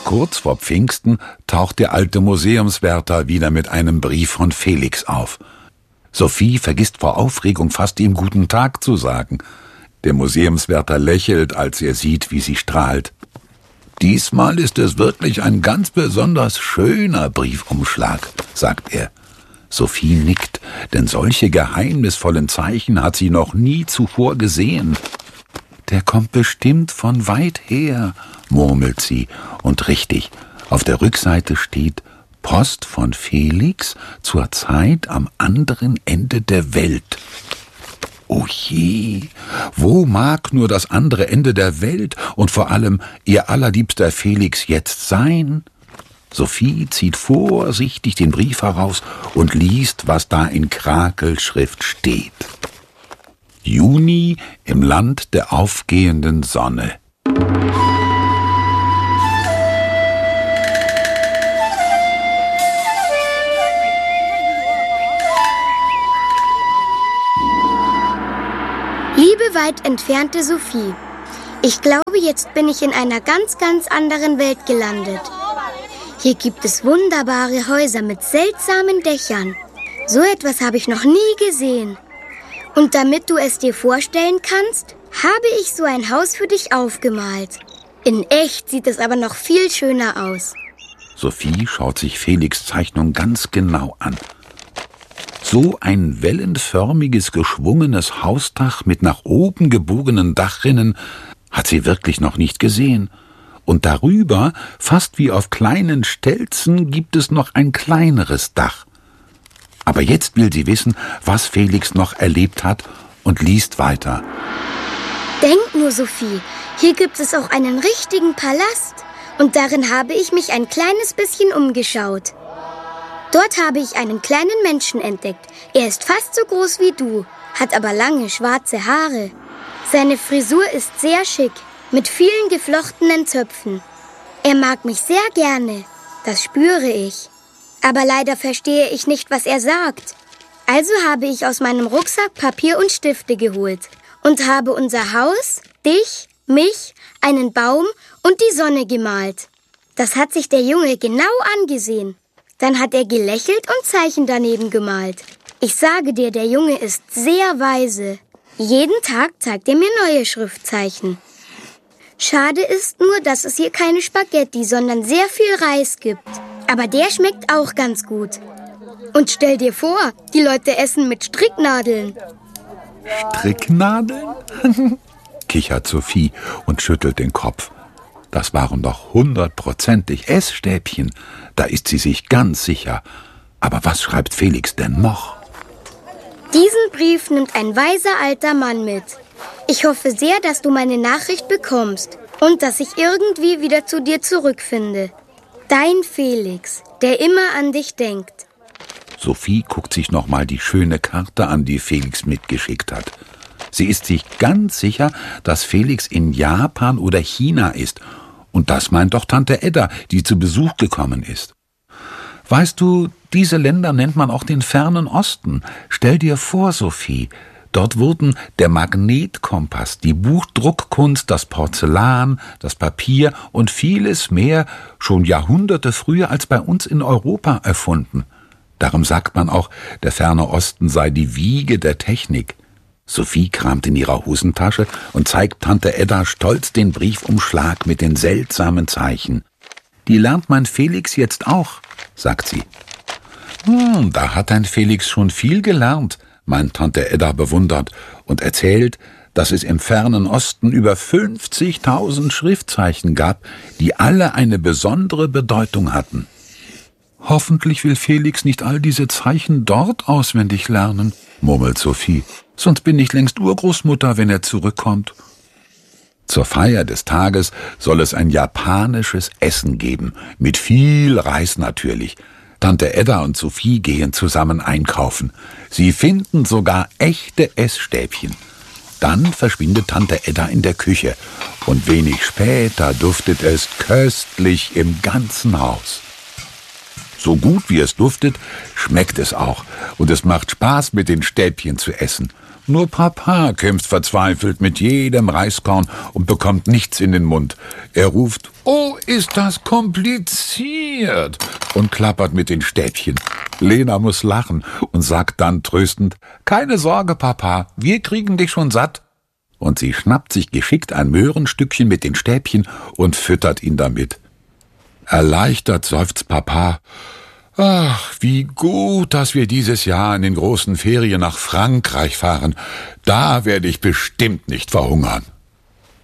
Kurz vor Pfingsten taucht der alte Museumswärter wieder mit einem Brief von Felix auf. Sophie vergisst vor Aufregung fast ihm guten Tag zu sagen. Der Museumswärter lächelt, als er sieht, wie sie strahlt. »Diesmal ist es wirklich ein ganz besonders schöner Briefumschlag«, sagt er. Sophie nickt, denn solche geheimnisvollen Zeichen hat sie noch nie zuvor gesehen. »Der kommt bestimmt von weit her«, murmelt sie. Und richtig, auf der Rückseite steht »Post von Felix zur Zeit am anderen Ende der Welt«. Oh je, wo mag nur das andere Ende der Welt und vor allem ihr allerliebster Felix jetzt sein? Sophie zieht vorsichtig den Brief heraus und liest, was da in Krakelschrift steht. Juni im Land der aufgehenden Sonne. Liebe weit entfernte Sophie, ich glaube, jetzt bin ich in einer ganz, ganz anderen Welt gelandet. Hier gibt es wunderbare Häuser mit seltsamen Dächern. So etwas habe ich noch nie gesehen. Und damit du es dir vorstellen kannst, habe ich so ein Haus für dich aufgemalt. In echt sieht es aber noch viel schöner aus. Sophie schaut sich Felix' Zeichnung ganz genau an. So ein wellenförmiges, geschwungenes Hausdach mit nach oben gebogenen Dachrinnen hat sie wirklich noch nicht gesehen. Und darüber, fast wie auf kleinen Stelzen, gibt es noch ein kleineres Dach. Aber jetzt will sie wissen, was Felix noch erlebt hat und liest weiter. Denk nur, Sophie, hier gibt es auch einen richtigen Palast. Und darin habe ich mich ein kleines bisschen umgeschaut. Dort habe ich einen kleinen Menschen entdeckt. Er ist fast so groß wie du, hat aber lange schwarze Haare. Seine Frisur ist sehr schick, mit vielen geflochtenen Zöpfen. Er mag mich sehr gerne, das spüre ich. Aber leider verstehe ich nicht, was er sagt. Also habe ich aus meinem Rucksack Papier und Stifte geholt und habe unser Haus, dich, mich, einen Baum und die Sonne gemalt. Das hat sich der Junge genau angesehen. Dann hat er gelächelt und Zeichen daneben gemalt. Ich sage dir, der Junge ist sehr weise. Jeden Tag zeigt er mir neue Schriftzeichen. Schade ist nur, dass es hier keine Spaghetti, sondern sehr viel Reis gibt. Aber der schmeckt auch ganz gut. Und stell dir vor, die Leute essen mit Stricknadeln. Stricknadeln? Kichert Sophie und schüttelt den Kopf. Das waren doch 100%ig Essstäbchen. Da ist sie sich ganz sicher. Aber was schreibt Felix denn noch? Diesen Brief nimmt ein weiser alter Mann mit. Ich hoffe sehr, dass du meine Nachricht bekommst und dass ich irgendwie wieder zu dir zurückfinde. Dein Felix, der immer an dich denkt. Sophie guckt sich nochmal die schöne Karte an, die Felix mitgeschickt hat. Sie ist sich ganz sicher, dass Felix in Japan oder China ist. Und das meint doch Tante Edda, die zu Besuch gekommen ist. Weißt du, diese Länder nennt man auch den fernen Osten. Stell dir vor, Sophie, dort wurden der Magnetkompass, die Buchdruckkunst, das Porzellan, das Papier und vieles mehr schon Jahrhunderte früher als bei uns in Europa erfunden. Darum sagt man auch, der ferne Osten sei die Wiege der Technik. Sophie kramt in ihrer Hosentasche und zeigt Tante Edda stolz den Briefumschlag mit den seltsamen Zeichen. Die lernt mein Felix jetzt auch, sagt sie. Da hat dein Felix schon viel gelernt, meint Tante Edda bewundert und erzählt, dass es im fernen Osten über 50.000 Schriftzeichen gab, die alle eine besondere Bedeutung hatten. Hoffentlich will Felix nicht all diese Zeichen dort auswendig lernen, murmelt Sophie. Sonst bin ich längst Urgroßmutter, wenn er zurückkommt. Zur Feier des Tages soll es ein japanisches Essen geben, mit viel Reis natürlich. Tante Edda und Sophie gehen zusammen einkaufen. Sie finden sogar echte Essstäbchen. Dann verschwindet Tante Edda in der Küche und wenig später duftet es köstlich im ganzen Haus. So gut wie es duftet, schmeckt es auch und es macht Spaß, mit den Stäbchen zu essen. Nur Papa kämpft verzweifelt mit jedem Reiskorn und bekommt nichts in den Mund. Er ruft, »Oh, ist das kompliziert!« und klappert mit den Stäbchen. Lena muss lachen und sagt dann tröstend, »Keine Sorge, Papa, wir kriegen dich schon satt.« Und sie schnappt sich geschickt ein Möhrenstückchen mit den Stäbchen und füttert ihn damit. Erleichtert seufzt Papa, »Ach, wie gut, dass wir dieses Jahr in den großen Ferien nach Frankreich fahren. Da werde ich bestimmt nicht verhungern.«